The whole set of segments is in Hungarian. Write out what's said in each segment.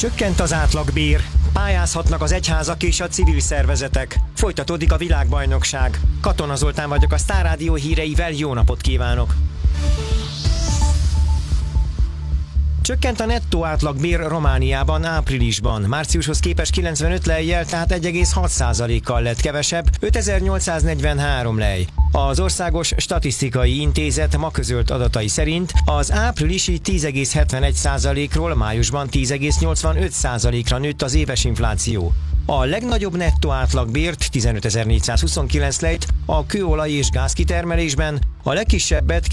Csökkent az átlagbér, pályázhatnak az egyházak és a civil szervezetek. Folytatódik a világbajnokság. Katona Zoltán vagyok, a Sztár Rádió híreivel, jó napot kívánok! Csökkent a nettó átlagbér Romániában áprilisban. Márciushoz képest 95 lejjel, tehát 1,6%-kal lett kevesebb, 5843 lej. Az Országos Statisztikai Intézet ma közölt adatai szerint az áprilisi 10,71%-ról májusban 10,85%-ra nőtt az éves infláció. A legnagyobb nettó átlagbért, 15.429 lejt, a kőolaj és gázkitermelésben, a legkisebbet,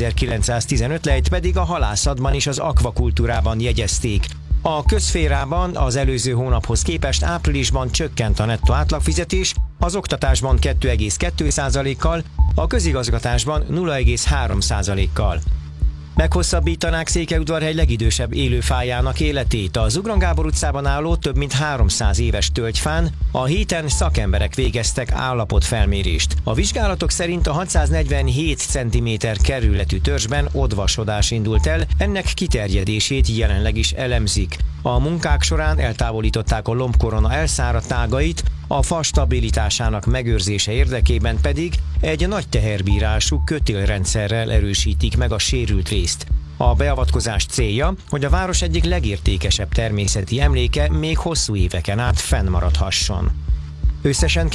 2.915 lejt pedig a halászatban és az akvakultúrában jegyezték. A közszférában az előző hónaphoz képest áprilisban csökkent a nettó átlagfizetés, az oktatásban 2,2%-kal, a közigazgatásban 0,3%-kal. Meghosszabbítanák Székelyudvarhely legidősebb élőfájának életét. A Zugron Gábor utcában álló több mint 300 éves tölgyfán a héten szakemberek végeztek állapotfelmérést. A vizsgálatok szerint a 647 cm kerületű törzsben odvasodás indult el, ennek kiterjedését jelenleg is elemzik. A munkák során eltávolították a lombkorona elszáradt ágait, a fa stabilitásának megőrzése érdekében pedig egy nagy teherbírású kötélrendszerrel erősítik meg a sérült részt. A beavatkozás célja, hogy a város egyik legértékesebb természeti emléke még hosszú éveken át fennmaradhasson. Összesen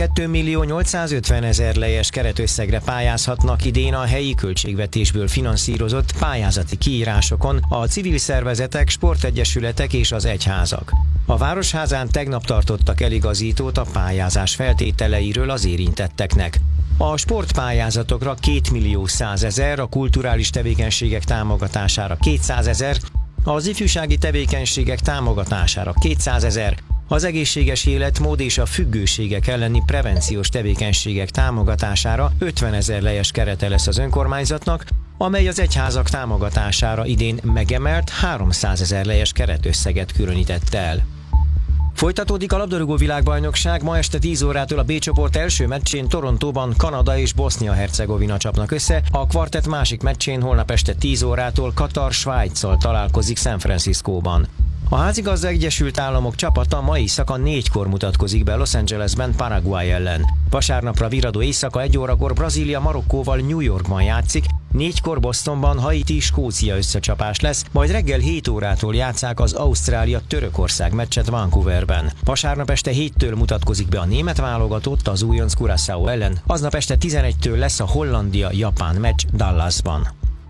2.850.000 lejes keretösszegre pályázhatnak idén a helyi költségvetésből finanszírozott pályázati kiírásokon a civil szervezetek, sportegyesületek és az egyházak. A Városházán tegnap tartottak eligazítót a pályázás feltételeiről az érintetteknek. A sportpályázatokra 2.100.000, a kulturális tevékenységek támogatására 200.000, az ifjúsági tevékenységek támogatására 200.000, az egészséges életmód és a függőségek elleni prevenciós tevékenységek támogatására 50.000 lejes kerete lesz az önkormányzatnak, amely az egyházak támogatására idén megemelt 300.000 lejes keretösszeget különített el. Folytatódik a labdarúgó világbajnokság, ma este 10 órától a B csoport első meccsén Torontóban Kanada és Bosznia-Hercegovina csapnak össze, a kvartett másik meccsén holnap este 10 órától Katar Svájccal találkozik San Franciscóban. A házigazda Egyesült Államok csapata ma éjszaka 4-kor mutatkozik be Los Angelesben Paraguay ellen. Vasárnapra viradó éjszaka 1 órakor Brazília Marokkóval New Yorkban játszik, 4-kor Bostonban Haiti-Skócia összecsapás lesz, majd reggel 7 órától játsszák az Ausztrália-Törökország meccset Vancouverben. Vasárnap este 7-től mutatkozik be a német válogatott az újonc Curaçao ellen, aznap este 11-től lesz a Hollandia-Japán meccs Dallasban.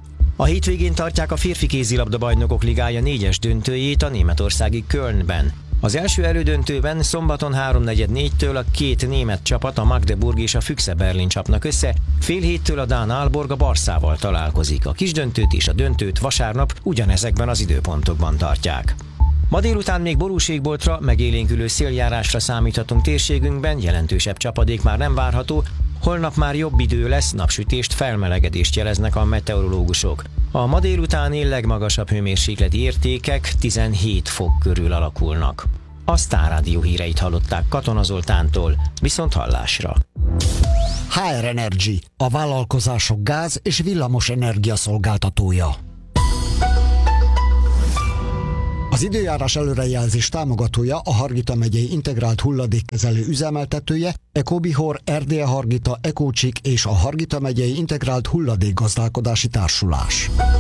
A hétvégén tartják a férfi kézilabda bajnokok ligája 4-es döntőjét a németországi Kölnben. Az első elődöntőben szombaton 3:44-től a két német csapat, a Magdeburg és a Füchse Berlin csapnak össze, fél héttől a dán Aalborg a Barszával találkozik. A kisdöntőt és a döntőt vasárnap ugyanezekben az időpontokban tartják. Ma délután még borúségboltra, megélénkülő széljárásra számíthatunk térségünkben, jelentősebb csapadék már nem várható, holnap már jobb idő lesz, napsütést, felmelegedést jeleznek a meteorológusok. A ma délutáni legmagasabb hőmérsékleti értékek 17 fok körül alakulnak. A Sztár Rádió híreit hallották Katona Zoltántól, viszont hallásra. HR Energy, a vállalkozások gáz- és villamos energia szolgáltatója. Az időjárás előrejelzés támogatója a Hargita megyei integrált hulladékkezelő üzemeltetője, Ecobihor, RDE Hargita, Ecócsik és a Hargita megyei integrált hulladékgazdálkodási társulás.